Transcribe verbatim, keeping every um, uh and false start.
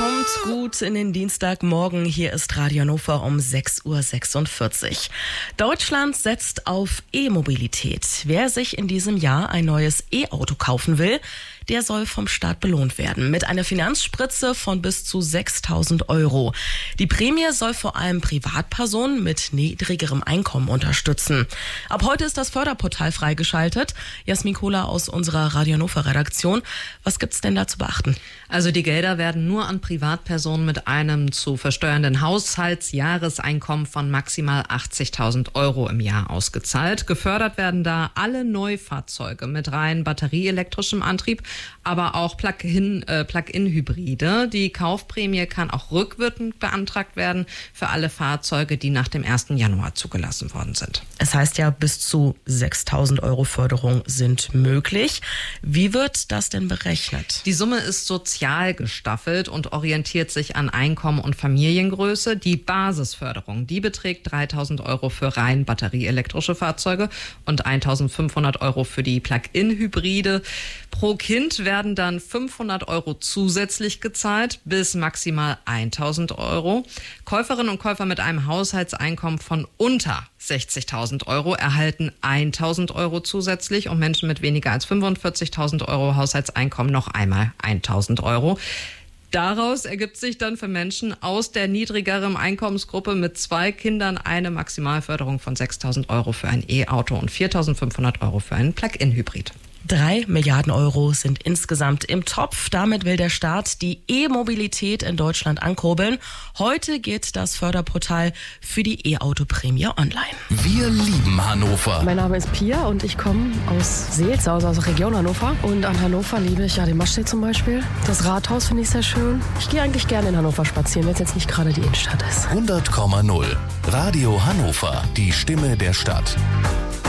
Kommt gut in den Dienstagmorgen. Hier ist Radio Hannover um sechs Uhr sechsundvierzig. Deutschland setzt auf E-Mobilität. Wer sich in diesem Jahr ein neues E-Auto kaufen will, der soll vom Staat belohnt werden mit einer Finanzspritze von bis zu sechstausend Euro. Die Prämie soll vor allem Privatpersonen mit niedrigerem Einkommen unterstützen. Ab heute ist das Förderportal freigeschaltet. Jasmin Kohler aus unserer Radio Hannover Redaktion. Was gibt's denn da zu beachten? Also die Gelder werden nur an Privatpersonen mit einem zu versteuernden Haushaltsjahreseinkommen von maximal achtzigtausend Euro im Jahr ausgezahlt. Gefördert werden da alle Neufahrzeuge mit rein batterieelektrischem Antrieb, aber auch Plug-in, äh, Plug-in-Hybride. Die Kaufprämie kann auch rückwirkend beantragt werden für alle Fahrzeuge, die nach dem ersten Januar zugelassen worden sind. Es heißt ja, bis zu sechstausend Euro Förderung sind möglich. Wie wird das denn berechnet? Die Summe ist sozial gestaffelt und orientiert sich an Einkommen und Familiengröße. Die Basisförderung, die beträgt dreitausend Euro für rein batterieelektrische Fahrzeuge und eintausendfünfhundert Euro für die Plug-in-Hybride. Pro Kind werden dann fünfhundert Euro zusätzlich gezahlt, bis maximal eintausend Euro. Käuferinnen und Käufer mit einem Haushaltseinkommen von unter sechzigtausend Euro erhalten eintausend Euro zusätzlich und Menschen mit weniger als fünfundvierzigtausend Euro Haushaltseinkommen noch einmal eintausend Euro. Daraus ergibt sich dann für Menschen aus der niedrigeren Einkommensgruppe mit zwei Kindern eine Maximalförderung von sechstausend Euro für ein E-Auto und viertausendfünfhundert Euro für einen Plug-in-Hybrid. Drei Milliarden Euro sind insgesamt im Topf. Damit will der Staat die E-Mobilität in Deutschland ankurbeln. Heute geht das Förderportal für die E-Auto-Prämie online. Wir lieben Hannover. Mein Name ist Pia und ich komme aus Seelz, also aus der Region Hannover. Und an Hannover liebe ich ja den Maschsee zum Beispiel. Das Rathaus finde ich sehr schön. Ich gehe eigentlich gerne in Hannover spazieren, wenn es jetzt nicht gerade die Innenstadt ist. hundert Komma null. Radio Hannover, die Stimme der Stadt.